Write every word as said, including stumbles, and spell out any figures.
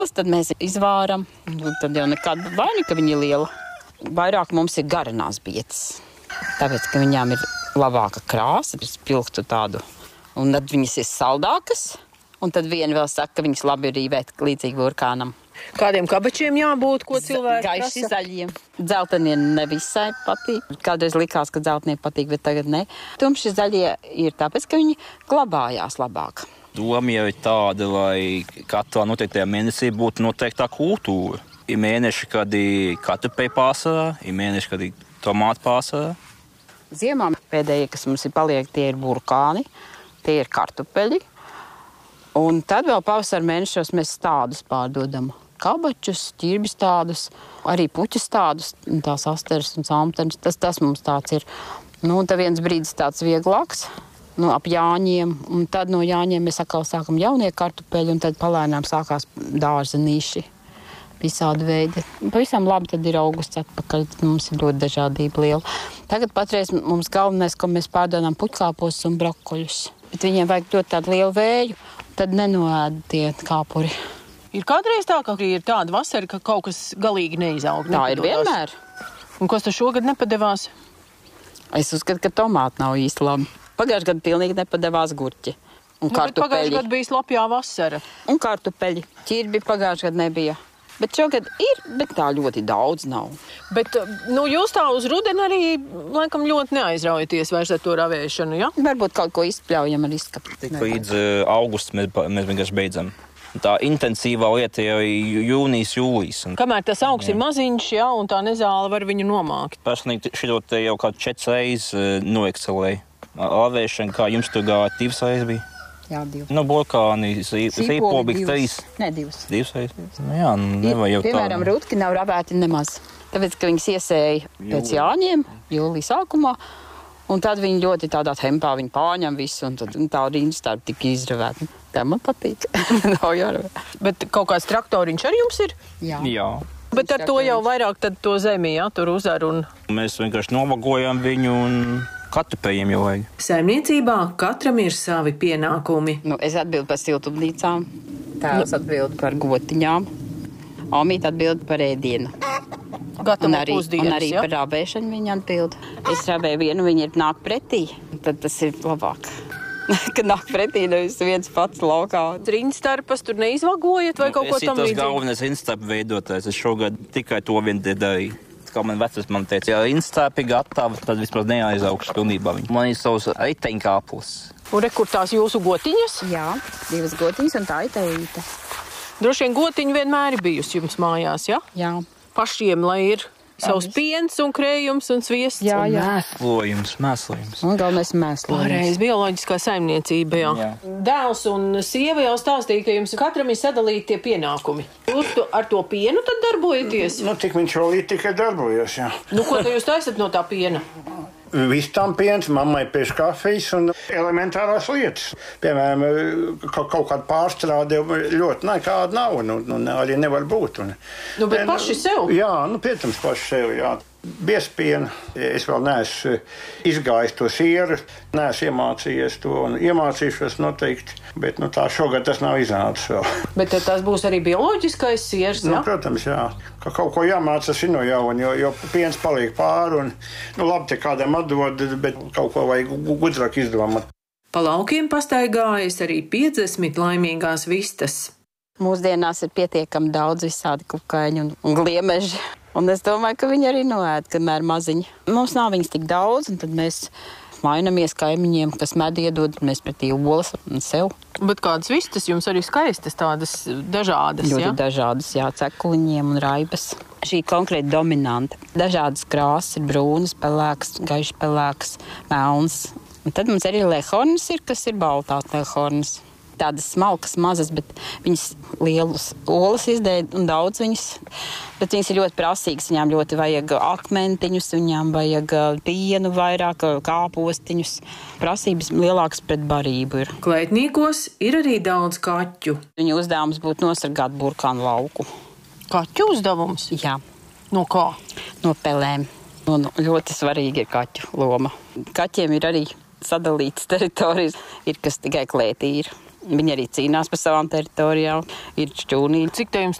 Tad mēs izvāram, tad jau nekāda vaina, ka viņi ir liela. Vairāk mums ir garanās bietas, tāpēc, ka viņām ir labāka krāsa, ir spilgtu tādu, un tad viņas ir saldākas, un tad viena vēl saka, ka viņas labi ir rīvēt līdzīgi burkānam. Kādiem kabačiem jābūt, ko cilvēki prasa? Gaiši zaļiem. Dzeltenie nevisai patīk. Kādreiz likās, ka dzeltenie patīk, bet tagad ne. Tumši zaļie ir tāpēc, ka viņi glabājās labāk. Doma jau ir tāda, lai katrā noteiktajā mēnesī būtu noteiktā kultūra. Ir mēneši, kad ir kartupeļu pārsvarā, ir mēneši, kad ir tomātu pārsvarā. Ziemā pēdējie, kas mums ir paliek, tie ir burkāni, tie ir kartupeļi. Un tad vēl pavasara mēnešos mēs stādus pārdodam. Kabačus, ķirbis tādus, arī puķis tādus, tās asteres un samtenes. Tas, tas mums tāds ir. Nu, un tad viens brīdis tāds vieglāks, nu, ap Jāņiem. Un tad no Jāņiem mēs atkal sākam jaunie kartupeļi, un tad palēnām sākās dārza niši. Visādi veidi. Pavisam labi tad ir augusts atpakaļ, mums ir ļoti dažādība liela. Tagad patreiz mums galvenais, ko mēs pārdodam puķkāpos un brokoļus. Bet viņiem vajag ļoti tādu lielu vēju, tad nenoēd tie kāpuri. Ir kādreiz tā, ka ir tāda vasara, ka kaut kas galīgi neizaug. Tā ir vienmēr. Un kas tas šogad nepadevās? Es uzskatu, ka tomāti nav īsti labi. Pagājušajā gadā pilnīgi nepadevās gurķi. Un nu, kartupeļi. Pagājušajā gadā bija slapjā vasara. Un kartupeļi. Ķirbi pagājušajā gadā nebija. Bet šogad ir, bet tā ļoti daudz nav. Bet nu, jūs tā uz rudeni arī laikam ļoti neaizraujaties vairs ar to ravēšanu, ja? Varbūt kaut ko izpļaujam ar izskapu. Tik līdz uh, augusts mēs, mēs vienkārši beidzam. Tā intensīvā lieta jau ir jūnijas, jūlijas. Un... Kamēr tas augs jā. Ir maziņš, ja, un tā nezāle var viņu nomākt. Personīgi šito te jau kā četras reizes uh, noekselēju. Lavēšana, kā jums tur gāja, divas reizes bija? Jā, divas. Nu, burkāni, sīpobīgi trīs. Ne, divas. Divas reizes. Nu, jā, nevajag tā. Piemēram, rutki nav ravēti nemaz. Tāpēc, ka viņas iesēja pēc Jāņiem, jūlija sākumā. Un tad viņi ļoti tādā tempā viņi pārņem visu, un tad un tā rindas tā tika izravēta. Tā man patīk. Nav jāravē. Bet kaut kāds traktoriņš arī jums ir? Jā. Jā. Bet ar to jau vairāk tad to zemi, jā, tur uzar un... Mēs vienkārši novagojam viņu un kartupeļiem jau vajag. Saimniecībā katram ir savi pienākumi. Nu, es atbildu par siltumnīcām, tēvs atbildu par gotiņām, Omīte atbildu par ēdienu. Gatavo un arī, pusdienas, un arī ja? par rābēšanu viņa atbild. Es rābēju vienu, viņa ir nāk pretī, tad tas ir labāk. Kad nāk pretī, nevis viens pats laukā. Rindstarpas tur neizvagojat vai nu, kaut ko tam līdzīgi? Es ir tas galvenais rindstarpu veidotājs. Es šogad tikai to vien darīju. Kā man vecais man teica, ja rindstarpi gatavi, tad vismaz neaizaugšu pilnībā viņu. Man ir savs riteņkāplis. Un re, kur tās jūsu gotiņas? Jā, divas gotiņas un tā ir teīte. Droši vien gotiņa vienmēr ir bijusi jums mājās, ja? Jā. Pašiem, lai ir savs piens un krējums un sviests. Jā, jā. Mēslojums, mēslojums. Un galvenais mēslojums. Pārējais bioloģiskā saimniecība, jā. jā. Dēls un sieva jau stāstīja, ka jums katram ir sadalīti tie pienākumi. Jūs tu, ar to pienu tad darbojaties? Nu, tik viņš vēl ir tikai darbojos, jā. Nu, ko tad jūs taisat no tā piena? Vistam piens, mammai pēc kafijas un elementārās lietas. Piemēram, kaut, kaut kāda pārstrāde ļoti nekāda nav, un, un arī nevar būt. Un, nu, bet un, paši sev? Jā, nu, protams, paši sev, jā. Biespienu, es vēl neesmu izgājis to sieru, neesmu iemācījies to un iemācīšos noteikti, bet nu, tā šogad tas nav iznācis vēl. Bet tas būs arī bioloģiskais siers, jā? Nu, protams, jā. Ka kaut ko jāmācas ir no jauna, jo, jo piens paliek pāri un, nu, labi, te kādam atdod, bet kaut ko vajag gudrāk izdomāt. Pa laukiem pastaigājas arī piecdesmit laimīgās vistas. Mūsdienās ir pietiekami daudz visādi kukaiņu un, un gliemeži. Un es domāju, ka viņi arī noēd, kamēr maziņi. Mums nav viņas tik daudz, un tad mēs mainamies kaimiņiem, kas med iedod, mēs pretī olas un sev. Bet kādas vistas jums arī skaistas, tādas dažādas, ļoti jā? Ļoti dažādas, jā, cekuliņiem un raibas. Šī konkrēti dominanta. Dažādas krāsas ir brūnas, pelēks, gaišs pelēks, melns. Un tad mums arī lehornas ir, kas ir baltās lehornas. Tādas smalkas, mazas, bet viņas lielas olas izdēja un daudz viņas. Bet viņas ir ļoti prasīgas, viņām ļoti vajag akmentiņus, viņām vajag pienu vairāk, kāpostiņus. Prasības lielākas pret barību ir. Klētniekos ir arī daudz kaķu. Viņu uzdevums būtu nosargāt burkānu lauku. Kaķu uzdevums? Jā. No kā? No pelēm. Un ļoti svarīgi ir kaķu loma. Kaķiem ir arī sadalītas teritorijas, ir kas tikai klētī ir. Viņi arī cīnās par savām teritorijām. Ir šķūnī. Cik te jums